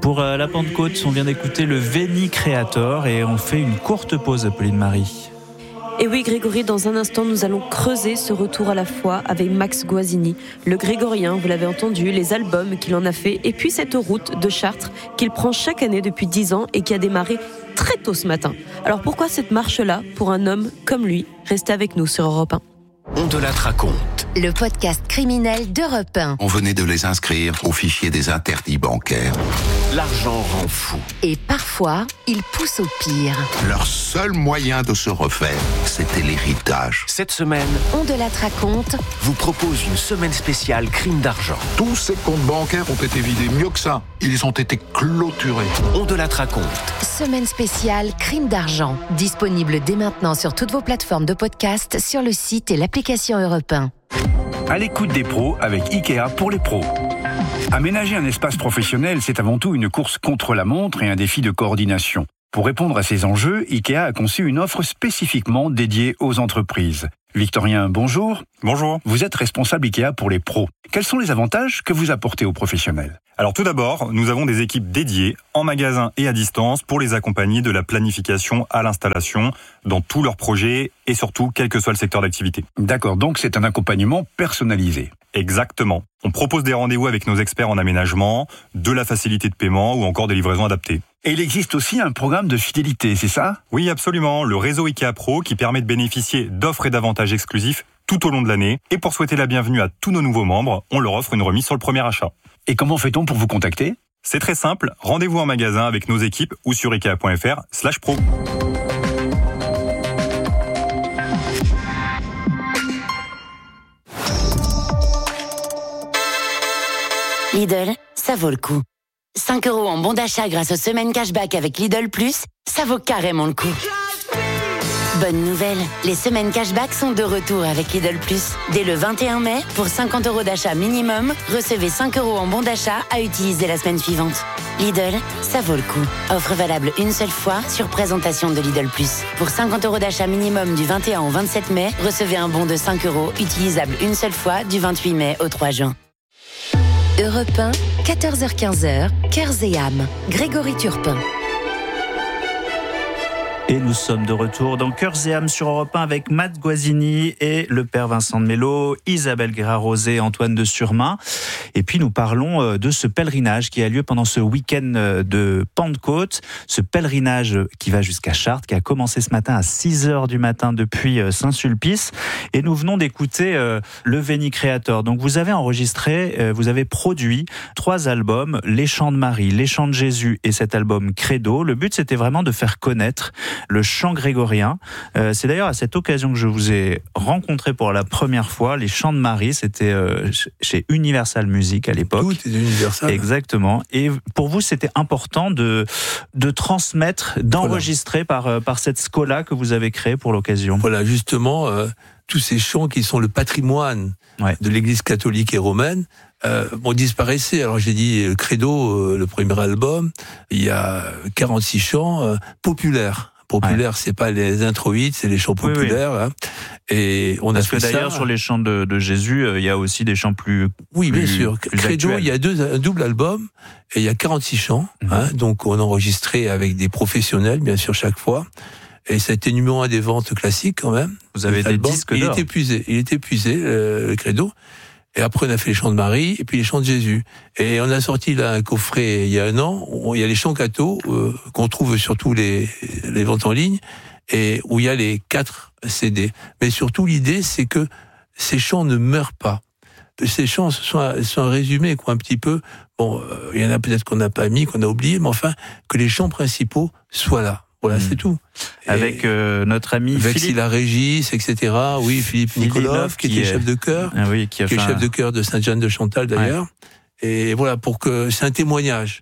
Pour la Pentecôte, on vient d'écouter le Veni Creator et on fait une courte pause, Apolline Marie. Et oui, Grégory, dans un instant, nous allons creuser ce retour à la foi avec Max Guazzini, le grégorien, vous l'avez entendu, les albums qu'il en a fait, et puis cette route de Chartres qu'il prend chaque année depuis 10 ans et qui a démarré très tôt ce matin. Alors pourquoi cette marche-là pour un homme comme lui? Restez avec nous sur Europe 1. On te la raconte. Le podcast criminel d'Europe 1. On venait de les inscrire au fichier des interdits bancaires. L'argent rend fou. Et parfois, il pousse au pire. Leur seul moyen de se refaire, c'était l'héritage. Cette semaine, On te la raconte. vous propose une semaine spéciale crime d'argent. Tous ces comptes bancaires ont été vidés. Mieux que ça, ils ont été clôturés. On te la raconte. Semaine spéciale crime d'argent. Disponible dès maintenant sur toutes vos plateformes de podcast, sur le site et l'application Europe 1. À l'écoute des pros avec IKEA pour les pros. Aménager un espace professionnel, c'est avant tout une course contre la montre et un défi de coordination. Pour répondre à ces enjeux, IKEA a conçu une offre spécifiquement dédiée aux entreprises. Victorien, bonjour. Bonjour. Vous êtes responsable IKEA pour les pros. Quels sont les avantages que vous apportez aux professionnels ? Alors tout d'abord, nous avons des équipes dédiées en magasin et à distance pour les accompagner de la planification à l'installation dans tous leurs projets et surtout quel que soit le secteur d'activité. D'accord, donc c'est un accompagnement personnalisé. Exactement. On propose des rendez-vous avec nos experts en aménagement, de la facilité de paiement ou encore des livraisons adaptées. Et il existe aussi un programme de fidélité, c'est ça ? Oui, absolument. Le réseau IKEA Pro qui permet de bénéficier d'offres et d'avantages exclusifs tout au long de l'année. Et pour souhaiter la bienvenue à tous nos nouveaux membres, on leur offre une remise sur le premier achat. Et comment fait-on pour vous contacter ? C'est très simple. Rendez-vous en magasin avec nos équipes ou sur ikea.fr/pro. Lidl, ça vaut le coup. 5 € en bon d'achat grâce aux semaines cashback avec Lidl Plus, ça vaut carrément le coup. Bonne nouvelle, les semaines cashback sont de retour avec Lidl Plus. Dès le 21 mai, pour 50 € d'achat minimum, recevez 5 € en bon d'achat à utiliser la semaine suivante. Lidl, ça vaut le coup. Offre valable une seule fois sur présentation de Lidl Plus. Pour 50 € d'achat minimum du 21 au 27 mai, recevez un bon de 5 € utilisable une seule fois du 28 mai au 3 juin. Europe 1, 14h-15h, Cœurs et âmes. Grégory Turpin. Et nous sommes de retour dans Cœurs et âmes sur Europe 1 avec Matt Guazzini et le père Vincent de Mello, Isabelle Guérard-Rosé, Antoine de Surmain. Et puis nous parlons de ce pèlerinage qui a lieu pendant ce week-end de Pentecôte. Ce pèlerinage qui va jusqu'à Chartres, qui a commencé ce matin à 6h du matin depuis Saint-Sulpice. Et nous venons d'écouter le Veni Creator. Donc vous avez enregistré, vous avez produit 3 albums, Les Chants de Marie, Les Chants de Jésus et cet album Credo. Le but, c'était vraiment de faire connaître le chant grégorien. C'est d'ailleurs à cette occasion que je vous ai rencontré pour la première fois. Les Chants de Marie, c'était chez Universal Music à l'époque. Tout est Universal. Exactement. Et pour vous, c'était important de transmettre, d'enregistrer par cette scola que vous avez créée pour l'occasion. Voilà, justement, tous ces chants qui sont le patrimoine de l'Église catholique et romaine, disparaissaient. Alors j'ai dit Credo, le premier album, il y a 46 chants populaires. Populaire, c'est pas les introïdes, c'est les chants populaires. Oui. Hein. Et on a fait ça. Parce que d'ailleurs, sur les chants de Jésus, il y a aussi des chants plus. Oui, bien sûr. Plus Credo, actuels. il y a un double album et il y a 46 chants. Hein, donc on a enregistré avec des professionnels, bien sûr, chaque fois. Et ça a été numéro 1 des ventes classiques quand même. Vous avez des disques d'or. Il est épuisé, le Credo. Et après, on a fait les chants de Marie et puis les chants de Jésus. Et on a sorti là un coffret il y a 1 an où il y a les chants catho qu'on trouve sur tous les ventes en ligne et où il y a les 4 CD. Mais surtout, l'idée, c'est que ces chants ne meurent pas. Ces chants sont un résumé, quoi, un petit peu. Bon, il y en a peut-être qu'on n'a pas mis, qu'on a oublié, mais enfin, que les chants principaux soient là. Voilà, c'est tout. Avec notre ami Philippe Régis, etc. Oui, Philippe Nikolov, qui était chef de chœur, qui est chef de chœur de Sainte-Jeanne de Chantal d'ailleurs. Et voilà, pour que c'est un témoignage,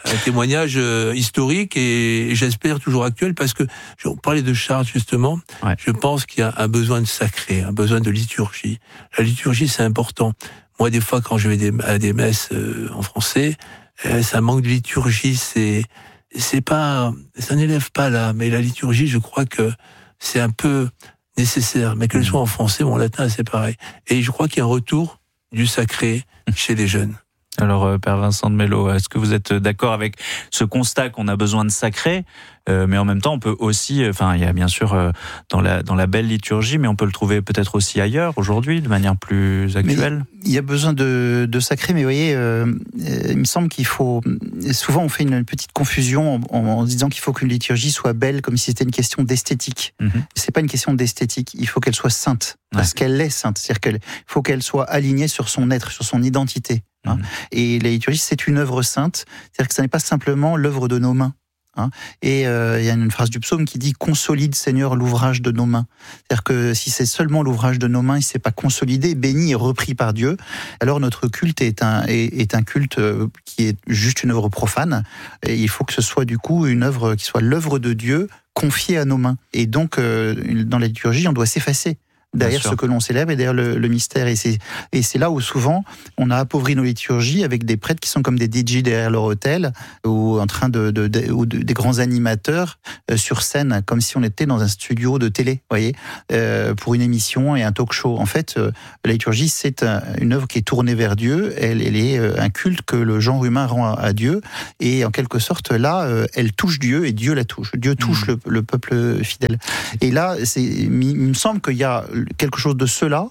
historique et j'espère toujours actuel, parce que on parlait de Chartres justement. Je pense qu'il y a un besoin de sacré, un besoin de liturgie. La liturgie, c'est important. Moi, des fois, quand je vais à des messes en français, ça manque de liturgie. C'est pas, ça n'élève pas là, mais la liturgie, je crois que c'est un peu nécessaire, mais qu'elle soit en français ou en latin, c'est pareil. Et je crois qu'il y a un retour du sacré chez les jeunes. Alors, Père Vincent de Mello, est-ce que vous êtes d'accord avec ce constat qu'on a besoin de sacré, mais en même temps, on peut aussi, il y a bien sûr dans la belle liturgie, mais on peut le trouver peut-être aussi ailleurs aujourd'hui, de manière plus actuelle. Mais il y a besoin de sacré, mais vous voyez, il me semble qu'il faut. Souvent, on fait une petite confusion en disant qu'il faut qu'une liturgie soit belle, comme si c'était une question d'esthétique. C'est pas une question d'esthétique. Il faut qu'elle soit sainte, parce qu'elle est sainte. C'est-à-dire qu'il faut qu'elle soit alignée sur son être, sur son identité. Et la liturgie, c'est une œuvre sainte, c'est-à-dire que ce n'est pas simplement l'œuvre de nos mains. Et il y a une phrase du psaume qui dit « Consolide, Seigneur, l'ouvrage de nos mains ». C'est-à-dire que si c'est seulement l'ouvrage de nos mains, il ne s'est pas consolidé, béni et repris par Dieu, alors notre culte est un culte qui est juste une œuvre profane. Et il faut que ce soit du coup une œuvre qui soit l'œuvre de Dieu confiée à nos mains. Et donc, dans la liturgie, on doit s'effacer derrière ce que l'on célèbre et derrière le mystère. Et c'est là où souvent on a appauvri nos liturgies avec des prêtres qui sont comme des DJ derrière leur autel ou en train ou des grands animateurs sur scène, comme si on était dans un studio de télé, voyez, pour une émission et un talk show. En fait, la liturgie, c'est une œuvre qui est tournée vers Dieu. Elle est un culte que le genre humain rend à Dieu. Et en quelque sorte, là, elle touche Dieu et Dieu la touche. Dieu touche le peuple fidèle. Et là, il me semble qu'il y a quelque chose de cela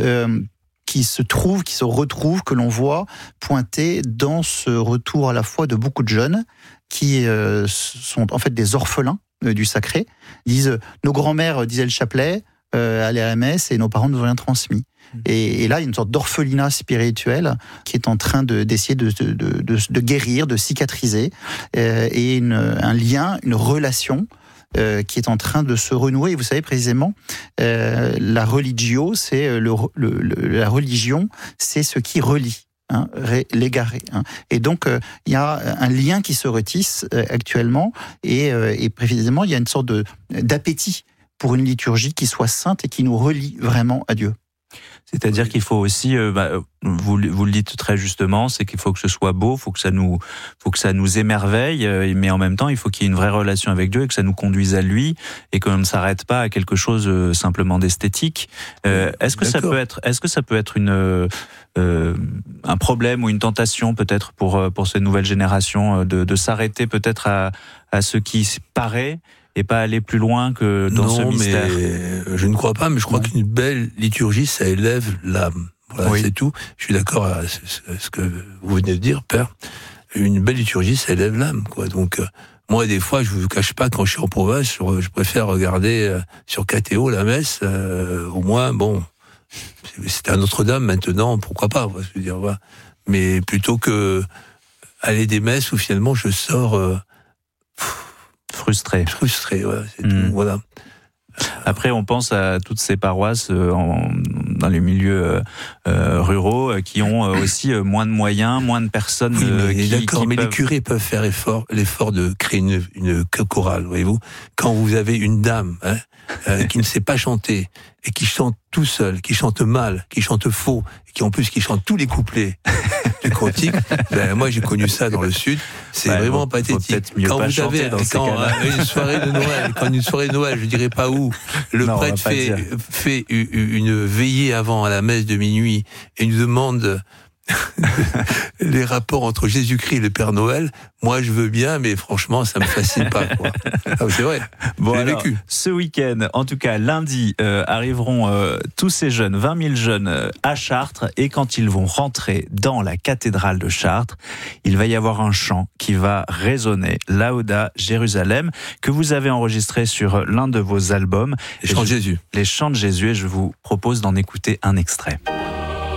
qui se retrouve, que l'on voit pointer dans ce retour à la foi de beaucoup de jeunes qui sont en fait des orphelins du sacré. Ils disent, nos grands-mères disaient le chapelet, allaient à la messe et nos parents nous ont rien transmis. Et là, il y a une sorte d'orphelinat spirituel qui est en train d'essayer de guérir, de cicatriser, et un lien, une relation qui est en train de se renouer. Et vous savez précisément, la religio, c'est la religion, c'est ce qui relie. L'égaré. Et donc, il y a un lien qui se retisse actuellement, et précisément, il y a une sorte d'appétit pour une liturgie qui soit sainte et qui nous relie vraiment à Dieu. C'est-à-dire qu'il faut aussi, vous le dites très justement, c'est qu'il faut que ce soit beau, faut que ça nous émerveille, mais en même temps, il faut qu'il y ait une vraie relation avec Dieu et que ça nous conduise à lui et qu'on ne s'arrête pas à quelque chose simplement d'esthétique. Est-ce que ça peut être un problème ou une tentation peut-être pour ces nouvelles générations de s'arrêter peut-être à ce qui paraît et pas aller plus loin que dans ce mystère? Mais je ne crois pas, mais je crois qu'une belle liturgie, ça élève l'âme. Voilà, c'est tout. Je suis d'accord avec ce que vous venez de dire, Père. Une belle liturgie, ça élève l'âme, quoi. Donc, moi, des fois, je vous cache pas, quand je suis en province, je préfère regarder sur KTO la messe. Au moins, bon, c'est à Notre-Dame maintenant, pourquoi pas, je veux dire, voilà. Mais plutôt que aller des messes où finalement je sors frustré, ouais, c'est tout, voilà. Après, on pense à toutes ces paroisses dans les milieux ruraux qui ont aussi moins de moyens, moins de personnes. Mais les curés peuvent faire l'effort de créer une chorale, voyez-vous. Quand vous avez une dame qui ne sait pas chanter et qui chante tout seul, qui chante mal, qui chante faux, et qui chante tous les couplets du cantique. Moi, j'ai connu ça dans le Sud. C'est vraiment pathétique. Quand une soirée de Noël, je dirais pas où, le prêtre fait une veillée avant à la messe de minuit et nous demande les rapports entre Jésus-Christ et le Père Noël. Moi, je veux bien, mais franchement, ça me fascine pas, quoi. C'est vrai. Bon, alors, ce week-end, en tout cas lundi, arriveront tous ces jeunes, 20 000 jeunes à Chartres, et quand ils vont rentrer dans la cathédrale de Chartres, il va y avoir un chant qui va résonner, Lauda Jérusalem, que vous avez enregistré sur l'un de vos albums. Les chants de Jésus. Les chants de Jésus, et je vous propose d'en écouter un extrait.